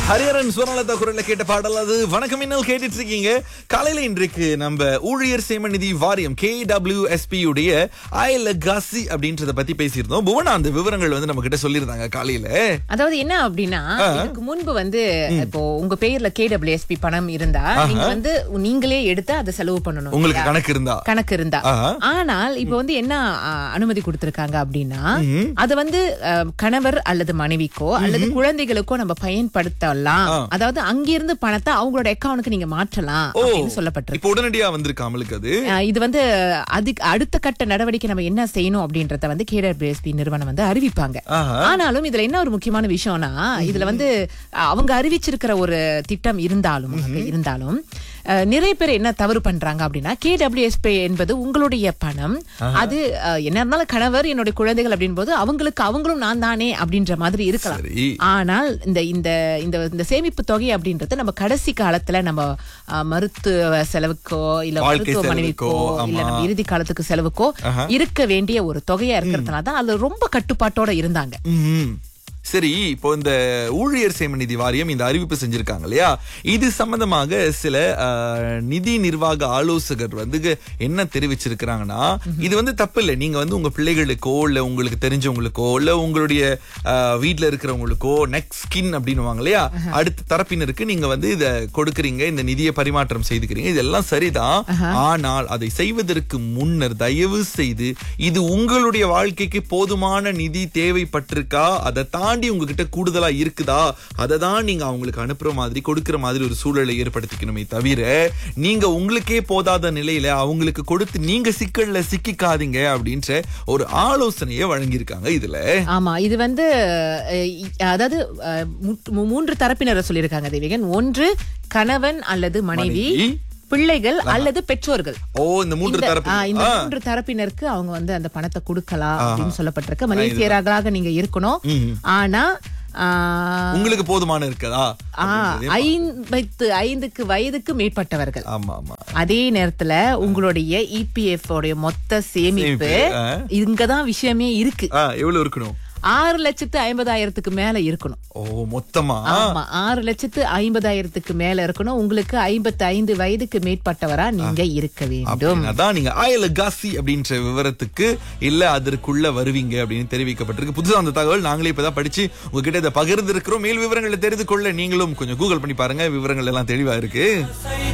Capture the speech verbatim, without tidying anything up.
ஹரிஹரன் சுவர்ணலதா குரல்ல கேட்ட பாடல் அது. வணக்கம், இன்னும் கேட்டுட்டு இருக்கீங்க. காலையில இன்றைக்கு நம்ம ஊழியர் சேம நிதி வாரியம் கே டபிள்யூ எஸ் பி உடைய ஐலகாசி அப்படின்றத பத்தி பேசியிருந்தோம். புவனா அந்த விவரங்கள் வந்து நம்ம கிட்ட சொல்லியிருந்தாங்க காலையில. அதாவது என்ன அப்படின்னா, இதுக்கு முன்பு வந்து இப்போ உங்க பேர்ல கே டபிள்யூ எஸ் பி பணம் இருந்தா நீங்க வந்து நீங்களே எடுத்து அதை செலவு பண்ணணும். உங்களுக்கு கணக்கு இருந்தா கணக்கு இருந்தா ஆனால் இப்ப வந்து என்ன அ, அனுமதி கொடுத்திருக்காங்க அப்படின்னா, அது வந்து அ, கணவர் அல்லது மனைவிக்கோ அல்லது குழந்தைகளுக்கோ நம்ம பயன்படுத்தலாம். அதாவது அங்கிருந்து பணத்தை அவங்களோட அக்கவுண்ட்க்கு நீங்க மாற்றலாம் அப்படின்னு சொல்லப்பட்டிருக்கு. இப்போ உடனடியா வந்திருக்கு அமலுக்கு அது. அஹ், இது வந்து அதுக்கு அடுத்த கட்ட நடவடிக்கை நம்ம என்ன செய்யணும் அப்படின்றத வந்து கே டபிள்யூ எஸ் பி நிறுவனம் வந்து அறிவிப்பாங்க. ஆனாலும் இதுல என்ன ஒரு முக்கியமான விஷயம்னா, இதுல வந்து அவங்க அறிவிச்சிருக்கிற ஒரு திட்டம் இருந்தாலும் இருந்தாலும் அஹ், நிறைய பேர் என்ன தவறு பண்றாங்க அப்படின்னா, கே டபிள்யூ எஸ் பி என்பது உங்களுடைய பணம். அது அஹ், என்ன இருந்தாலும் கணவர் என்னுடைய குழந்தைகள் அப்படின் போது அவங்களுக்கு அவங்களும் நான் தானே அப்படின்ற மாதிரி இருக்கலாம். சரி. ஆனால் இந்த இந்த இந்த இந்த சேமிப்பு தொகை அப்படின்றது நம்ம கடைசி காலத்துல நம்ம அஹ், மருத்துவ செலவுக்கோ இல்ல வாழ்க்கை மருத்துவ மனைவிக்கோ செலவுக்கோ, இல்ல ஆமா. நம்ம இறுதி காலத்துக்கு செலவுக்கோ இருக்க வேண்டிய ஒரு தொகையா இருக்கிறதுனால தான் அது ரொம்ப கட்டுப்பாட்டோட இருந்தாங்க. ம்ம். சரி, இப்போ இந்த ஊழியர் சேம நிதி வாரியம் இந்த அறிவிப்பு செஞ்சிருக்காங்க இல்லையா? இது சம்பந்தமாக சில அஹ், நிதி நிர்வாக ஆலோசகர் வந்து என்ன தெரிவிச்சிருக்கிறாங்கன்னா, இது வந்து தப்பு இல்லை. நீங்க வந்து உங்க பிள்ளைகளுக்கோ இல்ல உங்களுக்கு தெரிஞ்சவங்களுக்கோ இல்ல உங்களுடைய அஹ், வீட்ல இருக்கிறவங்களுக்கோ நெக்ஸ்ட் ஸ்கின் அப்படின்னுவாங்க இல்லையா, அடுத்த தரப்பினருக்கு நீங்க வந்து இத கொடுக்கறீங்க, இந்த நிதியை பரிமாற்றம் செய்துக்கிறீங்க, இதெல்லாம் சரிதான். ஆனால் அதை செய்வதற்கு முன்னர் தயவு செய்து இது உங்களுடைய வாழ்க்கைக்கு போதுமான நிதி தேவைப்பட்டிருக்கா, அதை தாண்டி உங்ககிட்ட கூடுதலா இருக்குதா, அதை தான் நீங்க அவங்களுக்கு அனுப்புற மாதிரி கொடுக்கிற மாதிரி ஒரு சூழலை ஏற்படுத்திக்கணுமே தவிர, நீங்க உங்களுக்கே போதாத நிலையில அவங்களுக்கு கொடுத்து நீங்க சிக்கல்ல சிக்கிக்காதீங்க அப்படின்ற ஒரு ஆலோசனையை வழங்கியிருக்காங்க இதுல. ஆமா, இது வந்து அஹ், அதாவது அஹ், மூ- மூன்று தரப்பினரை சொல்லியிருக்காங்க தேவிகன். ஒன்று கணவன் அல்லது மனைவி, மனைவி, பிள்ளைகள் அல்லது பெற்றோர்கள். ஓ இந்த மூன்று இந்த தரப்பு. ஆ, இந்த மூன்று தரப்பினருக்கு அவங்க வந்து அந்த பணத்தை கொடுக்கலாம் அப்படின்னு சொல்லப்பட்டிருக்கு. மலேசியர்களாக நீங்க இருக்கணும். ஆனா ஆ, உங்களுக்கு போதுமான இருக்கதா? ஆ, ஐம்பத்து ஐந்துக்கு வயதுக்கு மேற்பட்டவர்கள். ஆமா ஆமா. அதே நேரத்துல உங்களுடைய இபிஎஃப் உடைய மொத்த சேமிப்பு சேமிப்பு, இங்கதான் விஷயமே இருக்கு. ஆ, எவ்வளவு இருக்கணும்? ஆறு லட்சத்து ஐம்பதாயிரத்துக்கு மேல இருக்கணும். ஓ மொத்தமா? ஆமா, ஆறு லட்சத்து ஐம்பதாயிரத்துக்கு மேல இருக்கணும். உங்களுக்கு ஐம்பத்தி ஐந்து வயதுக்கு மேற்பட்டவரா நீங்க இருக்க வேண்டும். அதான் நீங்க ஐலகாசி அப்படின்ற விவரத்துக்கு இல்ல அதற்குள்ள வருவீங்க அப்படின்னு தெரிவிக்கப்பட்டிருக்கு. புதுசா அந்த தகவல் நாங்களே இப்பதான் படிச்சு உங்ககிட்ட இதை பகிர்ந்து இருக்கிறோம். மேல் விவரங்களை தெரிந்து கொள்ள நீங்களும் கொஞ்சம் கூகுள் பண்ணி பாருங்க, விவரங்கள் எல்லாம் தெளிவா இருக்கு.